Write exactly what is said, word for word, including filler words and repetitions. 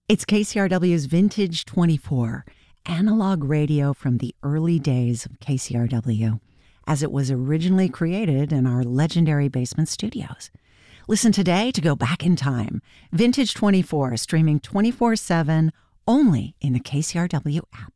It's K C R W's Vintage twenty-four, analog radio from the early days of K C R W, as it was originally created in our legendary basement studios. Listen today to go back in time. Vintage twenty-four, streaming twenty-four seven, only in the K C R W app.